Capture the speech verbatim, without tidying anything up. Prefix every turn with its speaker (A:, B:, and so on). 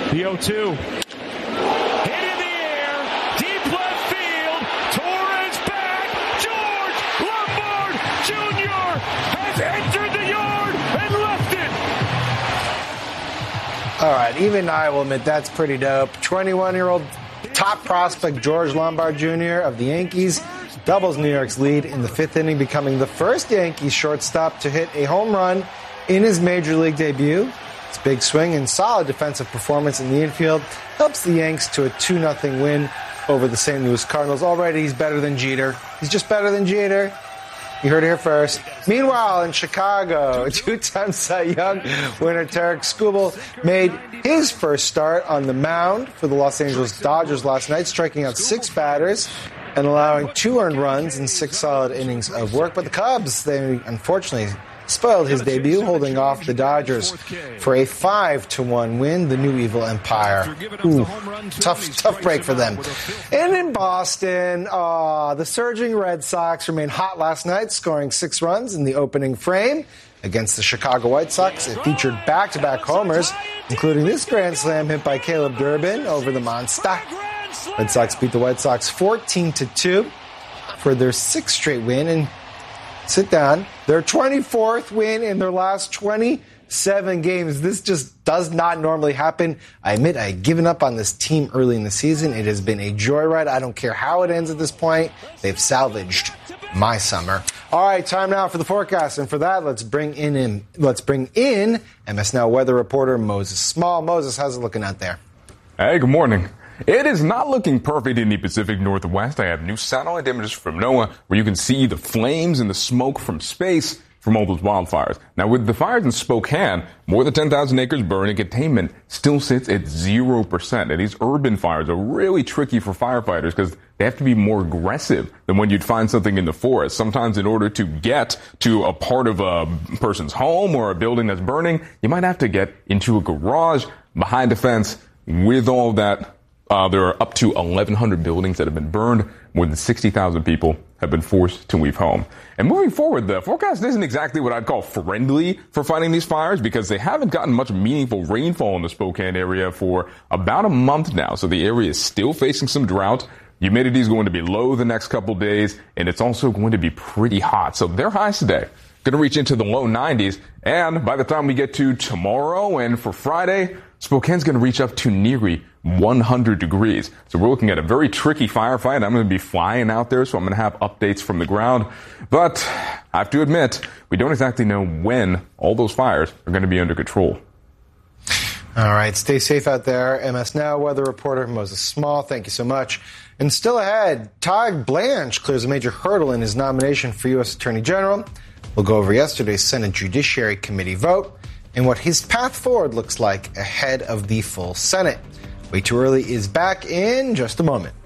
A: The oh two. Hit in the air. Deep left field. Torres back. George Lombard Junior has entered the yard and left it.
B: All right, even I will admit that's pretty dope. twenty-one-year-old top prospect George Lombard Junior of the Yankees doubles New York's lead in the fifth inning, becoming the first Yankees shortstop to hit a home run in his major league debut. His big swing and solid defensive performance in the infield helps the Yanks to a two nothing win over the Saint Louis Cardinals. Already he's better than Jeter. He's just better than Jeter. You heard it here first. Meanwhile, in Chicago, two-time Cy Young winner Tarik Skubal made his first start on the mound for the Los Angeles Dodgers last night, striking out six batters and allowing two earned runs in six solid innings of work. But the Cubs, they unfortunately spoiled his debut, holding off the Dodgers for a five to one win. The new evil empire. Ooh, tough, tough break for them. And in Boston, uh, the surging Red Sox remained hot last night, scoring six runs in the opening frame against the Chicago White Sox. It featured back-to-back homers, including this grand slam hit by Caleb Durbin over the Monster. Red Sox beat the White Sox fourteen to two for their sixth straight win, and sit down, their twenty-fourth win in their last twenty-seven games. This just does not normally happen. I admit I had given up on this team early in the season. It has been a joyride. I don't care how it ends at this point. They've salvaged my summer. All right, time now for the forecast, and for that, let's bring in, in let's bring in M S Now weather reporter Moses Small. Moses, how's it looking out there?
C: Hey, good morning. It is not looking perfect in the Pacific Northwest. I have new satellite images from NOAA where you can see the flames and the smoke from space from all those wildfires. Now, with the fires in Spokane, more than ten thousand acres burning, containment still sits at zero percent. And these urban fires are really tricky for firefighters because they have to be more aggressive than when you'd find something in the forest. Sometimes in order to get to a part of a person's home or a building that's burning, you might have to get into a garage, behind a fence. With all that, Uh, there are up to eleven hundred buildings that have been burned. More than sixty thousand people have been forced to leave home. And moving forward, the forecast isn't exactly what I'd call friendly for fighting these fires because they haven't gotten much meaningful rainfall in the Spokane area for about a month now. So the area is still facing some drought. Humidity is going to be low the next couple days, and it's also going to be pretty hot. So their highs today going to reach into the low nineties. And by the time we get to tomorrow and for Friday, Spokane's going to reach up to nearly one hundred degrees. So we're looking at a very tricky firefight. I'm going to be flying out there, so I'm going to have updates from the ground. But I have to admit, we don't exactly know when all those fires are going to be under control.
B: All right, stay safe out there. M S Now weather reporter Moses Small, thank you so much. And still ahead, Todd Blanche clears a major hurdle in his nomination for U S Attorney General. We'll go over yesterday's Senate Judiciary Committee vote and what his path forward looks like ahead of the full Senate. Way Too Early is back in just a moment.